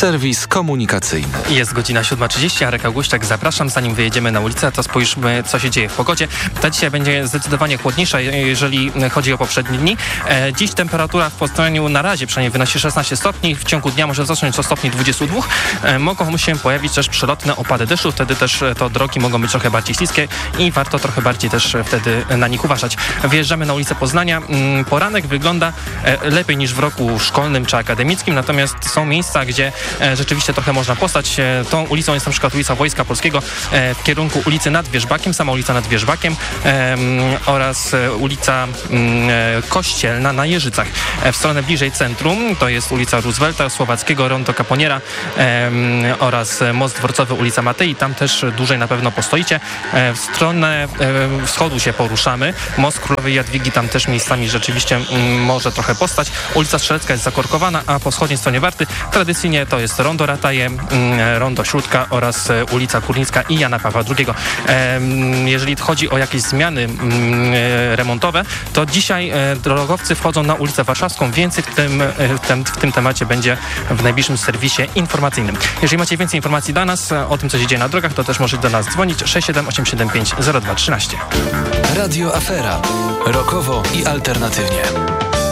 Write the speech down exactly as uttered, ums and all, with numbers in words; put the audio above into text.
Serwis komunikacyjny. Jest godzina siódma trzydzieści, Arek Augustiak, zapraszam. Zanim wyjedziemy na ulicę, to spójrzmy, co się dzieje w pogodzie. Ta dzisiaj będzie zdecydowanie chłodniejsza, jeżeli chodzi o poprzednie dni. E, dziś temperatura w Poznaniu na razie przynajmniej wynosi szesnaście stopni. W ciągu dnia może wzrosnąć do stopni dwadzieścia dwa. E, mogą się pojawić też przelotne opady deszczu. Wtedy też to drogi mogą być trochę bardziej śliskie i warto trochę bardziej też wtedy na nich uważać. Wjeżdżamy na ulicę Poznania. Poranek wygląda e, lepiej niż w roku szkolnym czy akademickim, natomiast są miejsca, gdzie e, rzeczywiście trochę można postać. E, tą ulicą jest na przykład ulica Wojska Polskiego e, w kierunku ulicy nad Wierzbakiem, sama ulica nad Wierzbakiem e, oraz e, ulica e, Kościelna na Jeżycach. E, w stronę bliżej centrum to jest ulica Roosevelta, Słowackiego, Rondo Caponiera e, oraz most dworcowy, ulica Matei. Tam też dłużej na pewno postoicie. E, w stronę e, wschodu się poruszamy. Most Królowej Jadwigi, tam też miejscami rzeczywiście m, może trochę postać. Ulica Strzelecka jest zakorkowana, a po wschodniej stronie Warty tradycyjnie to jest Rondo Rataje, m, Rondo Śródka oraz e, ulica Kurnicka i Jana Pawła drugiego. E, jeżeli chodzi o jakieś zmiany m, remontowe, to dzisiaj e, drogowcy wchodzą na ulicę Warszawską. Więcej w tym, e, w, tym, w tym temacie będzie w najbliższym serwisie informacyjnym. Jeżeli macie więcej informacji dla nas e, o tym, co się dzieje na drogach, to też możecie do nas dzwonić sześć siedem osiem siedem pięć zero dwa trzynaście. Radio Afera. Rokowo i alternatywnie.